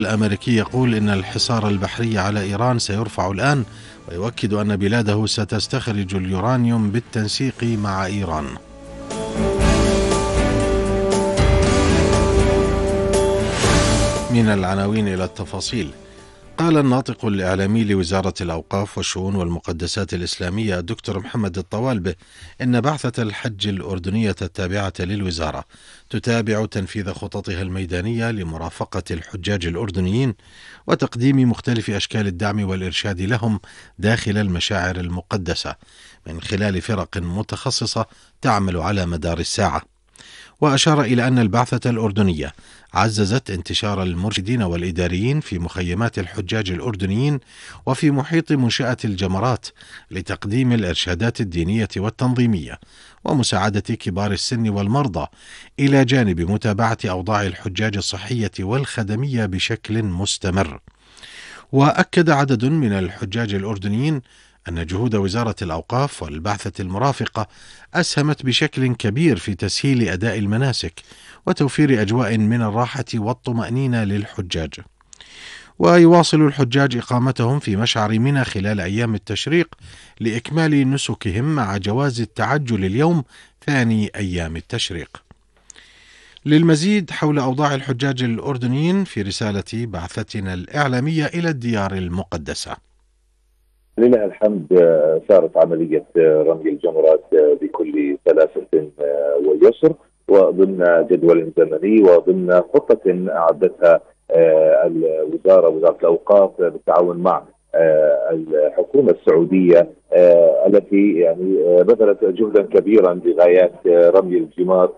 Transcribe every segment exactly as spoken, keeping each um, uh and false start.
الأمريكي يقول إن الحصار البحري على إيران سيرفع الآن، ويؤكد أن بلاده ستستخرج اليورانيوم بالتنسيق مع إيران. من العناوين إلى التفاصيل. قال الناطق الإعلامي لوزارة الأوقاف والشؤون والمقدسات الإسلامية الدكتور محمد الطوالبة إن بعثة الحج الأردنية التابعة للوزارة تتابع تنفيذ خططها الميدانية لمرافقة الحجاج الأردنيين وتقديم مختلف أشكال الدعم والإرشاد لهم داخل المشاعر المقدسة من خلال فرق متخصصة تعمل على مدار الساعة. وأشار إلى أن البعثة الأردنية عززت انتشار المرشدين والإداريين في مخيمات الحجاج الأردنيين وفي محيط منشأة الجمرات لتقديم الإرشادات الدينية والتنظيمية ومساعدة كبار السن والمرضى، إلى جانب متابعة أوضاع الحجاج الصحية والخدمية بشكل مستمر. وأكد عدد من الحجاج الأردنيين أن جهود وزارة الأوقاف والبعثة المرافقة أسهمت بشكل كبير في تسهيل أداء المناسك وتوفير أجواء من الراحة والطمأنينة للحجاج. ويواصل الحجاج إقامتهم في مشعر منى خلال أيام التشريق لإكمال نسكهم مع جواز التعجل اليوم ثاني أيام التشريق. للمزيد حول أوضاع الحجاج الأردنيين في رسالة بعثتنا الإعلامية إلى الديار المقدسة. لله الحمد، سارت عملية رمي الجمرات بكل سلاسة ويسر وضمن جدول زمني وضمن خطة أعدتها الوزارة وزارة الأوقاف بالتعاون مع الحكومة السعودية التي يعني بذلت جهدا كبيرا لغايات رمي الجمار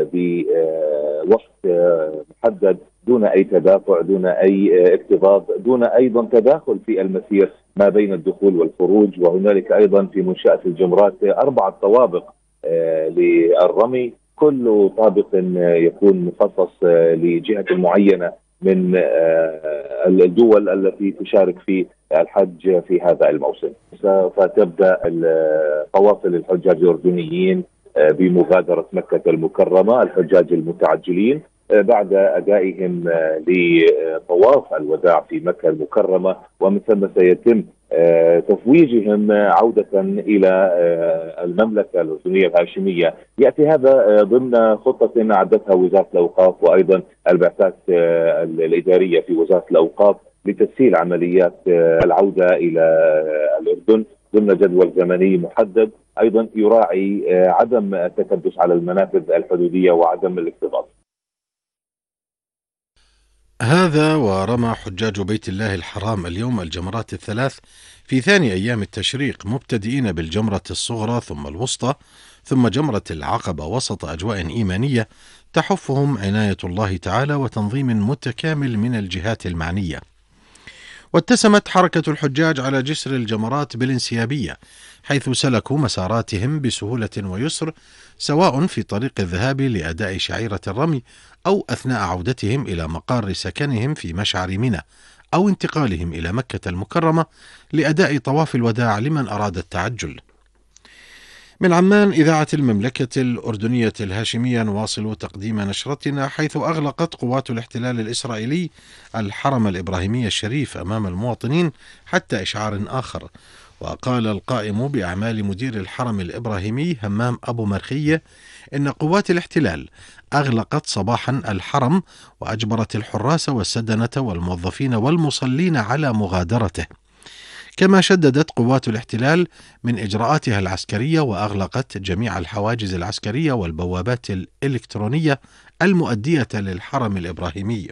بوقت محدد دون أي تدافع، دون أي اكتظاظ، دون أيضا تداخل في المسير ما بين الدخول والخروج. وهنالك أيضا في منشأة الجمرات أربعة طوابق للرمي، كل طابق يكون مخصص لجهة معينة من الدول التي تشارك في الحج في هذا الموسم. سوف تبدأ قوافل الحجاج الأردنيين بمغادرة مكة المكرمة، الحجاج المتعجلين بعد أدائهم لطواف الوداع في مكة المكرمة، ومن ثم سيتم تفويجهم عودة إلى المملكة الأردنية الهاشمية. يأتي هذا ضمن خطة أعدتها وزارة الأوقاف وأيضا البعثات الإدارية في وزارة الأوقاف لتسهيل عمليات العودة إلى الأردن ضمن جدول زمني محدد، أيضا يراعي عدم التكدس على المنافذ الحدودية وعدم الاكتظاظ. هذا ورمى حجاج بيت الله الحرام اليوم الجمرات الثلاث في ثاني أيام التشريق، مبتدئين بالجمرة الصغرى ثم الوسطى ثم جمرة العقبة وسط أجواء إيمانية تحفهم عناية الله تعالى وتنظيم متكامل من الجهات المعنية. واتسمت حركة الحجاج على جسر الجمرات بالانسيابية، حيث سلكوا مساراتهم بسهولة ويسر، سواء في طريق الذهاب لأداء شعيرة الرمي أو أثناء عودتهم إلى مقار سكنهم في مشعر منى أو انتقالهم إلى مكة المكرمة لأداء طواف الوداع لمن أراد التعجل. من عمان، إذاعة المملكة الأردنية الهاشمية، نواصل تقديم نشرتنا، حيث أغلقت قوات الاحتلال الإسرائيلي الحرم الإبراهيمي الشريف أمام المواطنين حتى إشعار آخر. وقال القائم بأعمال مدير الحرم الإبراهيمي همام أبو مرخية إن قوات الاحتلال أغلقت صباحا الحرم وأجبرت الحراس والسدنة والموظفين والمصلين على مغادرته. كما شددت قوات الاحتلال من إجراءاتها العسكرية وأغلقت جميع الحواجز العسكرية والبوابات الإلكترونية المؤدية للحرم الإبراهيمي.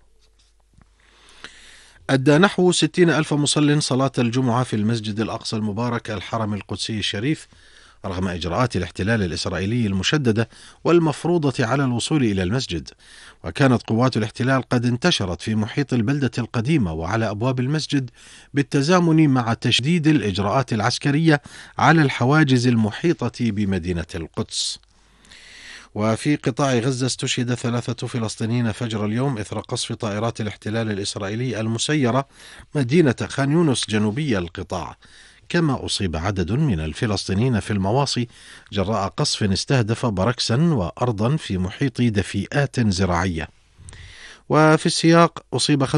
أدى نحو ستين ألف مصل صلاة الجمعة في المسجد الأقصى المبارك الحرم القدسي الشريف رغم إجراءات الاحتلال الإسرائيلي المشددة والمفروضة على الوصول إلى المسجد. وكانت قوات الاحتلال قد انتشرت في محيط البلدة القديمة وعلى أبواب المسجد بالتزامن مع تشديد الإجراءات العسكرية على الحواجز المحيطة بمدينة القدس. وفي قطاع غزة استشهد ثلاثة فلسطينيين فجر اليوم إثر قصف طائرات الاحتلال الإسرائيلي المسيرة مدينة خان يونس جنوبي القطاع. كما أصيب عدد من الفلسطينيين في المواصي جراء قصف استهدف بركسا وأرضا في محيط دفيئات زراعية. وفي السياق أصيب